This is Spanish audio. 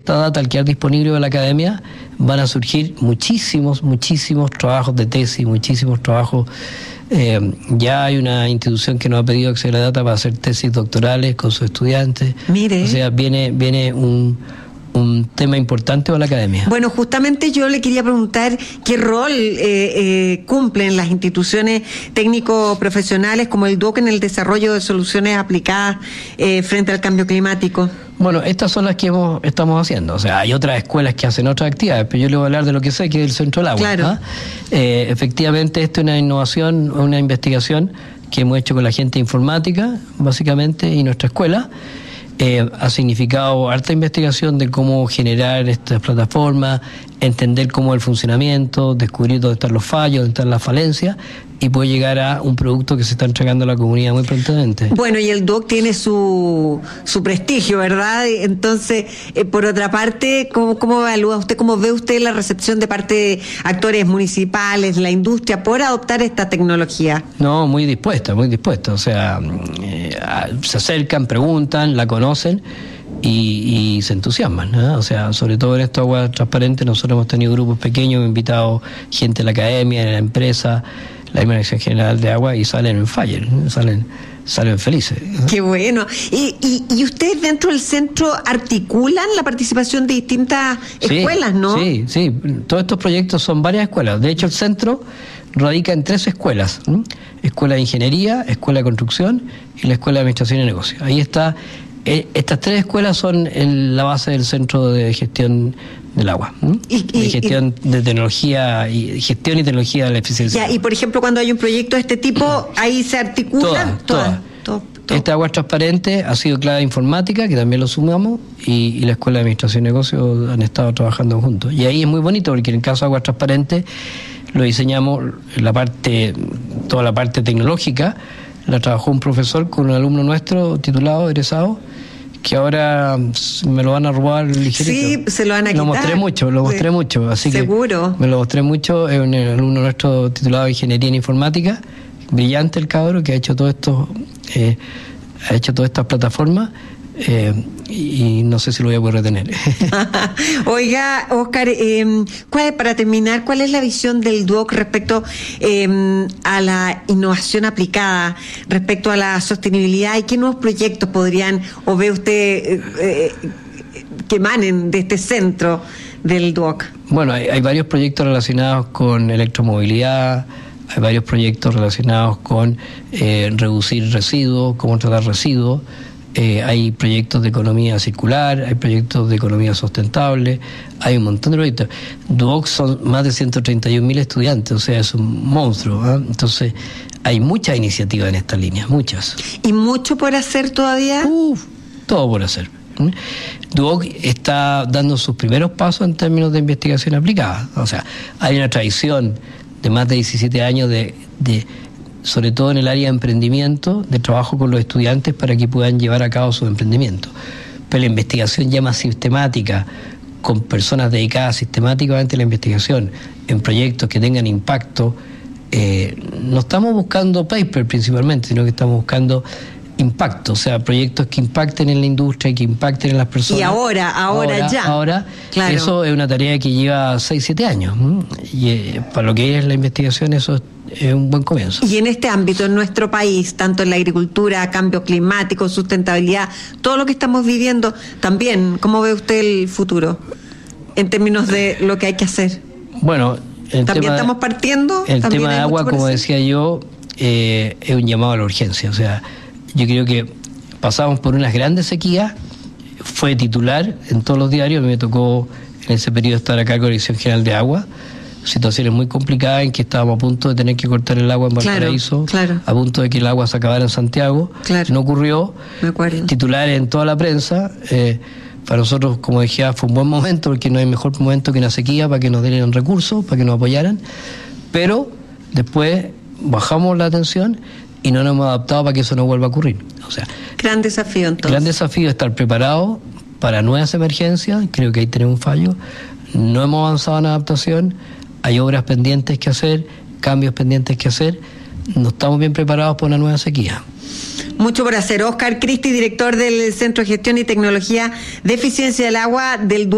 esta data, al quedar disponible de la academia, van a surgir muchísimos trabajos de tesis, muchísimos trabajos. Ya hay una institución que nos ha pedido acceder a la data para hacer tesis doctorales con sus estudiantes. Mire. O sea, viene un tema importante para la academia. Bueno, justamente yo le quería preguntar qué rol cumplen las instituciones técnico-profesionales como el DUOC en el desarrollo de soluciones aplicadas frente al cambio climático. Bueno, estas son las que estamos haciendo. O sea, hay otras escuelas que hacen otras actividades, pero yo le voy a hablar de lo que sé, que es el Centro del Agua. Claro. ¿Ah? Efectivamente, esto es una innovación, una investigación que hemos hecho con la gente de informática, básicamente, y nuestra escuela. Ha significado harta investigación de cómo generar estas plataformas, entender cómo es el funcionamiento, descubrir dónde están los fallos, dónde están las falencias, y puede llegar a un producto que se está entregando a la comunidad muy prontamente. Bueno, y el DUOC tiene su prestigio, ¿verdad? Entonces, por otra parte, ¿cómo evalúa usted, cómo ve usted la recepción de parte de actores municipales, la industria, por adoptar esta tecnología? No, muy dispuesta. O sea, se acercan, preguntan, la conocen y se entusiasman, ¿no? O sea, sobre todo en esto Agua Transparente, nosotros hemos tenido grupos pequeños, hemos invitado gente de la academia, de la empresa, la Dirección General de Agua, y salen en fire, salen felices. Qué bueno. ¿Y ustedes dentro del centro articulan la participación de distintas escuelas, no? Sí. Todos estos proyectos son varias escuelas. De hecho, el centro radica en 3 escuelas: Escuela de Ingeniería, Escuela de Construcción y la Escuela de Administración y Negocios. Ahí está. Estas 3 escuelas son la base del Centro de Gestión del Agua, de gestión de tecnología y gestión y tecnología de la eficiencia. Ya, y por ejemplo, cuando hay un proyecto de este tipo, ahí se articulan todas. Esta Agua Transparente ha sido clave de informática, que también lo sumamos, y la Escuela de Administración y Negocios han estado trabajando juntos. Y ahí es muy bonito, porque en el caso de Agua Transparente lo diseñamos, toda la parte tecnológica la trabajó un profesor con un alumno nuestro titulado, egresado, que ahora me lo van a robar ligerito. Sí, se lo van a quitar. Lo mostré mucho, así seguro. Que me lo mostré mucho. Es un alumno nuestro titulado de Ingeniería en Informática, brillante el cabro, que ha hecho todo esto, ha hecho todas estas plataformas, y no sé si lo voy a poder retener. Oiga, Óscar, para terminar, ¿cuál es la visión del DUOC respecto a la innovación aplicada, respecto a la sostenibilidad, y qué nuevos proyectos podrían, o ve usted que emanen de este centro del DUOC? Bueno, hay varios proyectos relacionados con electromovilidad, hay varios proyectos relacionados con reducir residuos, cómo tratar residuos. Hay proyectos de economía circular, hay proyectos de economía sustentable, hay un montón de proyectos. DUOC son más de 131.000 estudiantes, o sea, es un monstruo, ¿eh? Entonces, hay muchas iniciativas en esta línea, muchas. ¿Y mucho por hacer todavía? Todo por hacer. DUOC está dando sus primeros pasos en términos de investigación aplicada. O sea, hay una tradición de más de 17 años de sobre todo en el área de emprendimiento, de trabajo con los estudiantes para que puedan llevar a cabo sus emprendimientos. Pero la investigación ya más sistemática, con personas dedicadas sistemáticamente a la investigación, en proyectos que tengan impacto, no estamos buscando paper principalmente, sino que estamos buscando impacto, o sea, proyectos que impacten en la industria y que impacten en las personas. Y ahora ya. Ahora, claro. Eso es una tarea que lleva 6-7 años. Y para lo que es la investigación, eso es un buen comienzo. Y en este ámbito, en nuestro país, tanto en la agricultura, cambio climático, sustentabilidad, todo lo que estamos viviendo, también, ¿cómo ve usted el futuro en términos de lo que hay que hacer? Bueno, también estamos partiendo. El tema de agua, como decía yo, es un llamado a la urgencia. O sea, yo creo que pasamos por unas grandes sequías, fue titular en todos los diarios. A mí me tocó en ese periodo estar a cargo de la Dirección General de Agua, situaciones muy complicadas en que estábamos a punto de tener que cortar el agua en Valparaíso, claro. A punto de que el agua se acabara en Santiago, no ocurrió, titulares en toda la prensa. Para nosotros, como decía, fue un buen momento, porque no hay mejor momento que una sequía para que nos den recursos, para que nos apoyaran, pero después bajamos la atención y no nos hemos adaptado para que eso no vuelva a ocurrir. O sea, gran desafío entonces. Gran desafío, estar preparado para nuevas emergencias. Creo que ahí tenemos un fallo. No hemos avanzado en adaptación, hay obras pendientes que hacer, cambios pendientes que hacer. No estamos bien preparados para una nueva sequía. Mucho por hacer. Óscar Cristi, director del Centro de Gestión y Tecnología de Eficiencia del Agua del